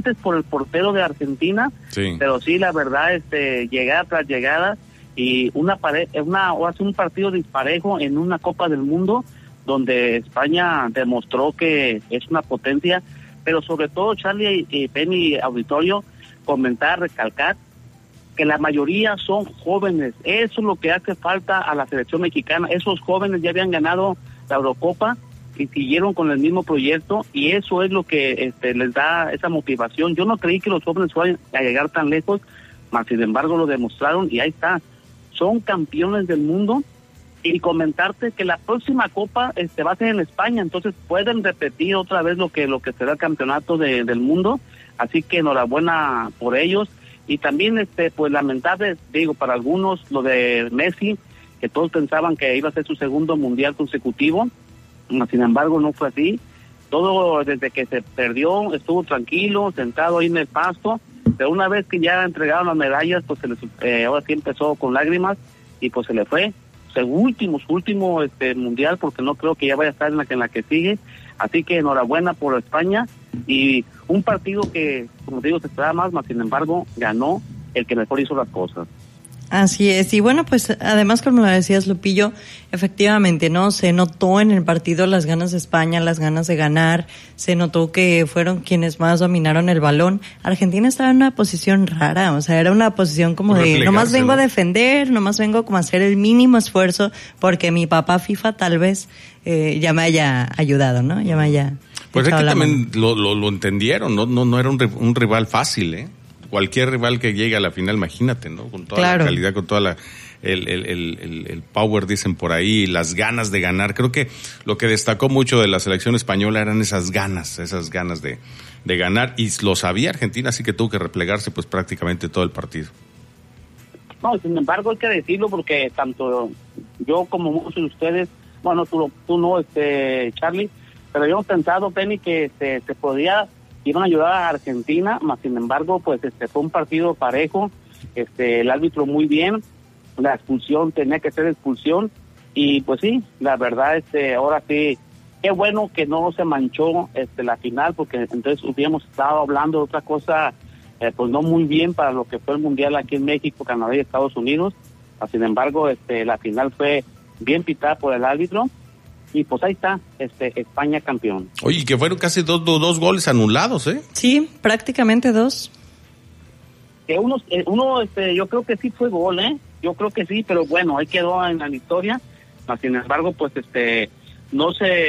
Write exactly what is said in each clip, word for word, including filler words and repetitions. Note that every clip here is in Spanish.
por el portero de Argentina, sí. pero sí, la verdad, este, llegada tras llegada, y una pare una o hace un partido disparejo en una Copa del Mundo donde España demostró que es una potencia, pero sobre todo Charlie y Penny Auditorio, comentar, recalcar que la mayoría son jóvenes. Eso es lo que hace falta a la selección mexicana. Esos jóvenes ya habían ganado la Eurocopa y siguieron con el mismo proyecto, y eso es lo que este, les da esa motivación. Yo no creí que los jóvenes fueran a llegar tan lejos, mas sin embargo lo demostraron, y ahí está. Son campeones del mundo, y comentarte que la próxima Copa este, va a ser en España, entonces pueden repetir otra vez lo que lo que será el campeonato de, del mundo, así que enhorabuena por ellos. Y también este pues lamentable, digo, para algunos lo de Messi, que todos pensaban que iba a ser su segundo mundial consecutivo, sin embargo no fue así. Todo desde que se perdió estuvo tranquilo, sentado ahí en el pasto, pero una vez que ya entregaron las medallas, pues se les, eh, ahora sí empezó con lágrimas, y pues se le fue su último, su último este mundial, porque no creo que ya vaya a estar en la que en la que sigue. Así que enhorabuena por España, y un partido que, como te digo, se esperaba más, mas sin embargo ganó el que mejor hizo las cosas. Así es, y bueno, pues además, como lo decías, Lupillo, efectivamente, ¿no? Se notó en el partido las ganas de España, las ganas de ganar, se notó que fueron quienes más dominaron el balón. Argentina estaba en una posición rara, o sea, era una posición como de, nomás vengo a defender, nomás vengo como a hacer el mínimo esfuerzo, porque mi papá FIFA tal vez eh, ya me haya ayudado, ¿no? Ya me haya... Pues es que también lo, lo, lo entendieron, ¿no? No, no era un, un rival fácil, ¿eh? Cualquier rival que llegue a la final, imagínate, ¿no? Con toda claro. la calidad, con toda la el, el, el, el power, dicen por ahí, las ganas de ganar. Creo que lo que destacó mucho de la selección española eran esas ganas, esas ganas de, de ganar, y lo sabía Argentina, así que tuvo que replegarse pues prácticamente todo el partido. No, sin embargo hay que decirlo, porque tanto yo como muchos de ustedes, bueno, tú, tú no, este Charlie, pero habíamos pensado, Penny, que se, se podía... iban a ayudar a Argentina, más sin embargo, pues este fue un partido parejo, este el árbitro muy bien, la expulsión tenía que ser expulsión, y pues sí, la verdad, este ahora sí, qué bueno que no se manchó este la final, porque entonces hubiéramos estado hablando de otra cosa, eh, pues no muy bien para lo que fue el mundial aquí en México, Canadá y Estados Unidos. Sin embargo, este la final fue bien pitada por el árbitro. Y pues ahí está, este España campeón. Oye, que fueron casi dos, dos, dos goles anulados, ¿eh? Sí, prácticamente dos. Que uno, uno este, yo creo que sí fue gol, ¿eh? Yo creo que sí, pero bueno, ahí quedó en la historia. Sin embargo, pues este no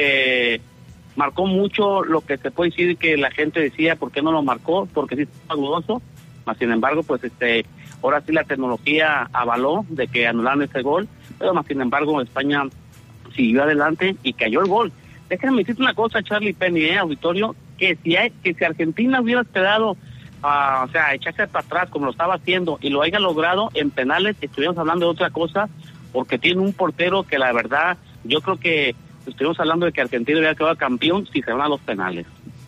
se marcó mucho lo que se puede decir que la gente decía, ¿por qué no lo marcó? Porque sí estaba dudoso. Sin embargo, pues este ahora sí la tecnología avaló de que anularon ese gol, pero más sin embargo España siguió adelante y cayó el gol. Déjame decirte una cosa, Charlie, Penny, eh, auditorio, que si hay, que si Argentina hubiera esperado, uh, o sea, echarse para atrás como lo estaba haciendo y lo haya logrado en penales, estuviéramos hablando de otra cosa, porque tiene un portero que la verdad, yo creo que estuvimos hablando de que Argentina hubiera quedado campeón si se van a los penales.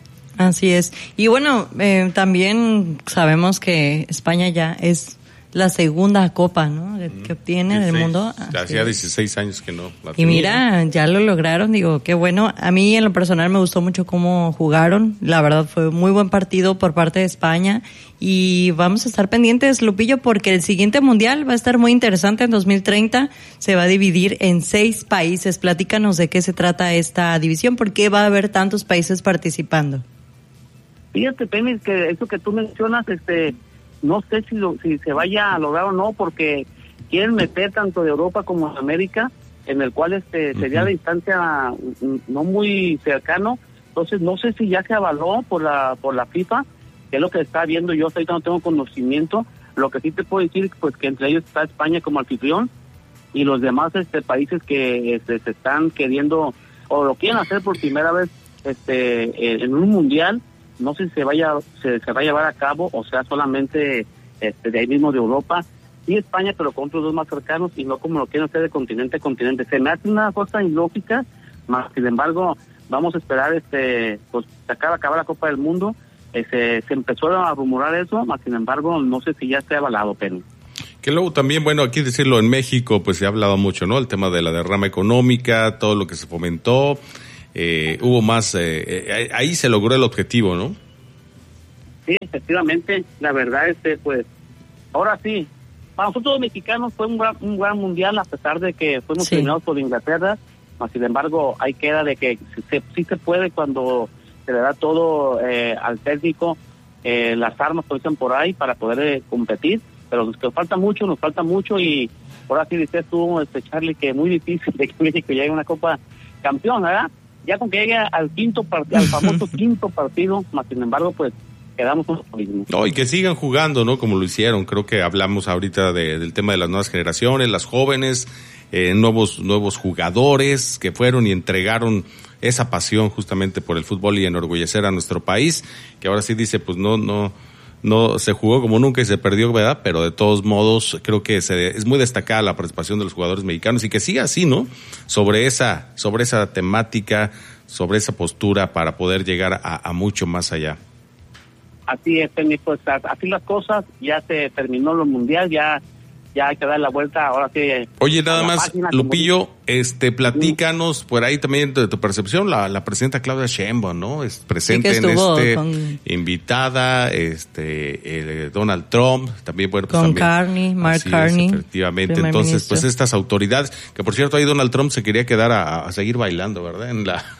Así es. Y bueno, eh, también sabemos que España ya es la segunda copa, ¿no? Que obtiene en el mundo. Hacía dieciséis años que no la y tenía. mira, ya lo lograron, digo, qué bueno. A mí en lo personal me gustó mucho cómo jugaron. La verdad fue muy buen partido por parte de España. Y vamos a estar pendientes, Lupillo, porque el siguiente mundial va a estar muy interesante en dos mil treinta. Se va a dividir en seis países. Platícanos de qué se trata esta división, por qué va a haber tantos países participando. Fíjate, Penny, que eso que tú mencionas, este... no sé si lo, si se vaya a lograr o no, porque quieren meter tanto de Europa como de América, en el cual este uh-huh. sería la distancia no muy cercano. Entonces no sé si ya se avaló por la por la FIFA, que es lo que está viendo. Yo ahorita no tengo conocimiento. Lo que sí te puedo decir, pues que entre ellos está España como anfitrión, y los demás este países que este, se están queriendo o lo quieren hacer por primera vez este en un mundial. No sé si se vaya se, se va a llevar a cabo, o sea, solamente este, de ahí mismo de Europa. Sí, España, pero con otros dos más cercanos, y no como lo quieren hacer de continente a continente. Se me hace una cosa ilógica, más sin embargo, vamos a esperar, este pues, sacar acabar la Copa del Mundo. Eh, se, se empezó a rumorar eso, más sin embargo, no sé si ya esté avalado, pero... Que luego también, bueno, aquí decirlo, en México, pues se ha hablado mucho, ¿no? El tema de la derrama económica, todo lo que se fomentó. Eh, hubo más, eh, eh, ahí se logró el objetivo, ¿no? Sí, efectivamente, la verdad, este, pues, ahora sí, para nosotros los mexicanos fue un gran, un gran mundial, a pesar de que fuimos sí. eliminados por Inglaterra, mas sin embargo, hay queda de que sí se, sí se puede cuando se le da todo eh, al técnico, eh, las armas, por dicen por ahí, para poder eh, competir, pero nos, nos falta mucho, nos falta mucho, y ahora sí dices tú, este, Charlie, que es muy difícil de que México llegue a una Copa Campeón, ¿verdad? Ya con que llegue al quinto partido, al famoso quinto partido, más sin embargo, pues, quedamos con lo mismo. No, y que sigan jugando, ¿no? Como lo hicieron. Creo que hablamos ahorita de, del tema de las nuevas generaciones, las jóvenes, eh, nuevos nuevos jugadores que fueron y entregaron esa pasión justamente por el fútbol y enorgullecer a nuestro país, que ahora sí dice, pues no no no se jugó como nunca y se perdió, ¿verdad? Pero de todos modos creo que se, es muy destacada la participación de los jugadores mexicanos y que siga así, ¿no? Sobre esa sobre esa temática, sobre esa postura para poder llegar a, a mucho más allá. Así es, Penny, pues así las cosas, ya se terminó lo mundial, ya ya hay que dar la vuelta, ahora sí. Oye, nada más, página, Lupillo, como... este, platícanos por ahí también de tu percepción, la, la presidenta Claudia Sheinbaum, ¿no? Es presente sí en este, con... invitada, este, eh, Donald Trump, también, bueno, pues con también. Carney, Mark así Carney. Es, efectivamente, entonces, ministro. Pues estas autoridades, que por cierto ahí Donald Trump se quería quedar a, a seguir bailando, ¿verdad? En la...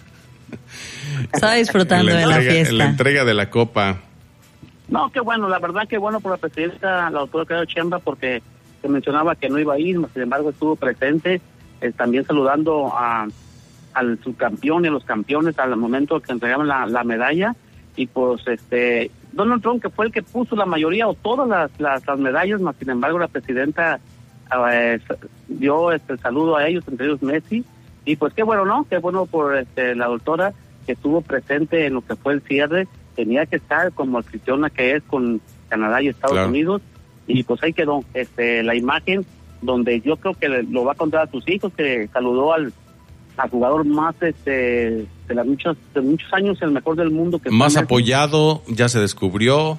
Estaba disfrutando la de entrega, la fiesta. En la entrega de la copa. No, qué bueno, la verdad que bueno por la presidenta, la doctora Claudia Sheinbaum, porque se mencionaba que no iba a ir, sin embargo estuvo presente, eh, también saludando a al subcampeón y a los campeones al momento que entregaban la, la medalla, y pues este Donald Trump, que fue el que puso la mayoría o todas las, las, las medallas, más sin embargo la presidenta eh, dio este saludo a ellos, entre ellos Messi, y pues qué bueno, ¿no? Qué bueno por este la doctora que estuvo presente en lo que fue el cierre, tenía que estar como anfitriona que es con Canadá y Estados claro. Unidos, y pues ahí quedó este la imagen donde yo creo que lo va a contar a sus hijos, que saludó al, al jugador más este de las muchas de muchos años, el mejor del mundo, que más apoyado, ya se descubrió.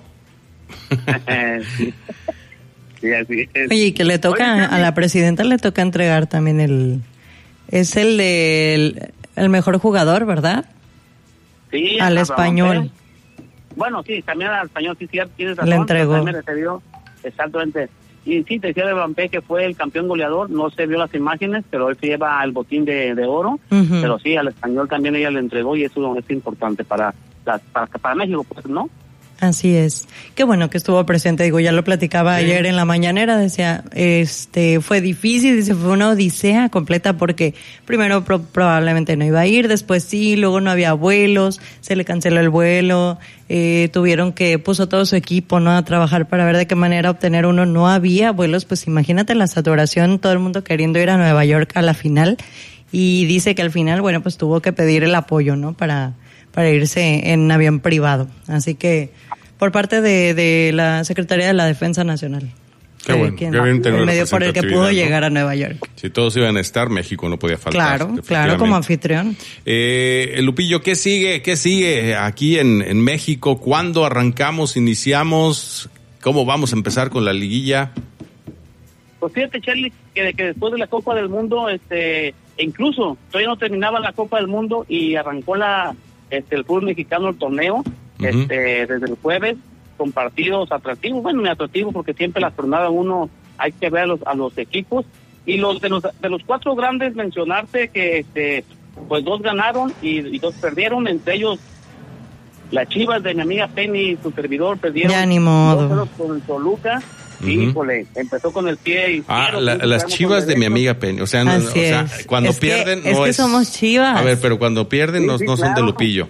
sí. Sí, así es. Oye, y que le toca Oye, a la presidenta le toca entregar también el es el de el, el mejor jugador, ¿verdad? Sí, al español. Romper. Bueno, sí, también al español, sí, sí, tienes razón. Le entregó. Exactamente. Y sí, te decía de Mbappé que fue el campeón goleador, no se vio las imágenes, pero él se lleva el botín de, de oro, uh-huh. Pero sí, al español también ella le entregó, y eso es importante para, para, para México, pues, ¿no? Así es. Qué bueno que estuvo presente, digo, ya lo platicaba sí. ayer en la mañanera, decía, este, fue difícil, dice, fue una odisea completa porque primero pro- probablemente no iba a ir, después sí, luego no había vuelos, se le canceló el vuelo, eh, tuvieron que, puso todo su equipo, ¿no?, a trabajar para ver de qué manera obtener uno, no había vuelos, pues imagínate la saturación, todo el mundo queriendo ir a Nueva York a la final, y dice que al final, bueno, pues tuvo que pedir el apoyo, ¿no?, para, para irse en avión privado, así que por parte de, de la Secretaría de la Defensa Nacional. Qué bueno, qué bien tener el medio por el que pudo ¿no? llegar a Nueva York. Si todos iban a estar, México no podía faltar. Claro, claro, como anfitrión. Eh, Lupillo, ¿qué sigue? ¿Qué sigue aquí en, en México? ¿Cuándo arrancamos, iniciamos? ¿Cómo vamos a empezar con la liguilla? Pues fíjate, Charlie, que, que después de la Copa del Mundo, este, incluso todavía no terminaba la Copa del Mundo y arrancó la, este, el fútbol mexicano, el torneo. Este, desde el jueves, con partidos atractivos, bueno, muy atractivos porque siempre la jornada uno hay que ver a los, a los equipos, y los de los de los cuatro grandes mencionarte que este pues dos ganaron y, y dos perdieron, entre ellos las Chivas de mi amiga Penny y su servidor perdieron ya, ni modo. dos con el Toluca. Uh-huh. Híjole, empezó con el pie y ah, la, las Chivas de mi amiga Penny, o sea, no, o sea cuando es pierden que, no es es que somos Chivas. A ver, pero cuando pierden sí, no, sí, no claro. son de Lupillo.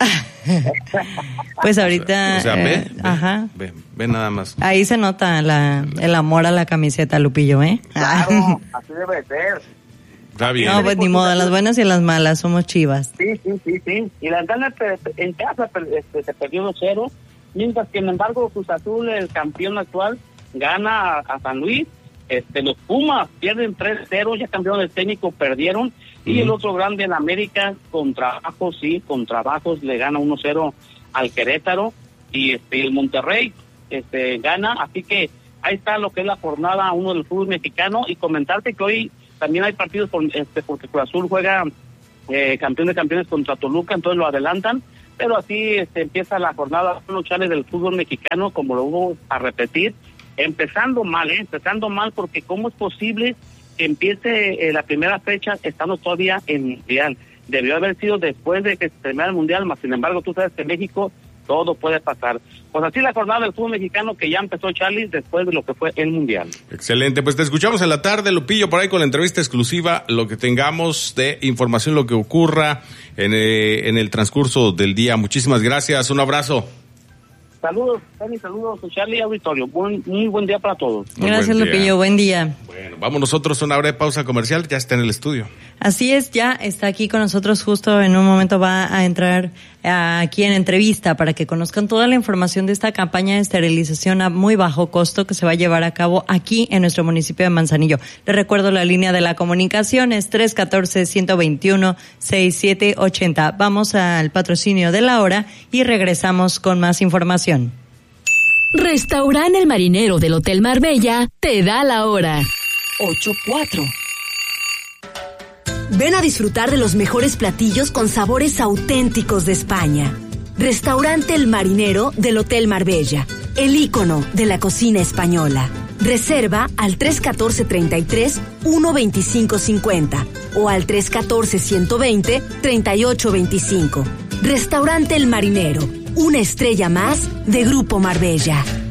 Pues ahorita o sea, ve, eh, ve, ajá. ve, ve nada más. Ahí se nota la, el amor a la camiseta, Lupillo, ¿eh? Claro, así debe ser. Está bien. No, pues ni modo, las buenas y las malas, somos Chivas. Sí, sí, sí, sí. Y las ganas en casa este, se perdió dos cero, mientras que, sin embargo, Cruz Azul, el campeón actual, gana a, a San Luis. Este, los Pumas pierden tres cero, ya campeón del técnico, perdieron. Y el otro grande en América, con trabajos, sí, con trabajos, le gana uno cero al Querétaro, y este el Monterrey este gana, así que ahí está lo que es la jornada uno del fútbol mexicano. Y comentarte que hoy también hay partidos por, este porque Cruz Azul juega eh, campeón de campeones contra Toluca, entonces lo adelantan, pero así este, empieza la jornada Charles, del fútbol mexicano, como lo hubo a repetir, empezando mal, ¿eh? empezando mal, porque cómo es posible que empiece eh, la primera fecha estando todavía en Mundial. Debió haber sido después de que se terminara el Mundial, más sin embargo tú sabes que en México todo puede pasar. Pues así la jornada del fútbol mexicano que ya empezó, Charlie, después de lo que fue el Mundial. Excelente, pues te escuchamos en la tarde, Lupillo, por ahí con la entrevista exclusiva, lo que tengamos de información, lo que ocurra en, eh, en el transcurso del día. Muchísimas gracias, un abrazo. Saludos, Dani, saludos, Charlie, auditorio. Buen, muy buen día para todos. Muy Gracias, buen Lupillo, buen día. Bueno, vamos nosotros a una breve pausa comercial, ya está en el estudio. Así es, ya está aquí con nosotros, justo en un momento va a entrar aquí en entrevista para que conozcan toda la información de esta campaña de esterilización a muy bajo costo que se va a llevar a cabo aquí en nuestro municipio de Manzanillo. Les recuerdo la línea de la comunicación es tres uno cuatro, uno dos uno, seis siete ocho cero. Vamos al patrocinio de la hora y regresamos con más información. Restaurante El Marinero del Hotel Marbella te da la hora. ocho cuatro. Ven a disfrutar de los mejores platillos con sabores auténticos de España. Restaurante El Marinero del Hotel Marbella, el ícono de la cocina española. Reserva al tres uno cuatro, treinta y tres, uno veinticinco cincuenta o al tres uno cuatro, ciento veinte, treinta y ocho veinticinco. Restaurante El Marinero, una estrella más de Grupo Marbella.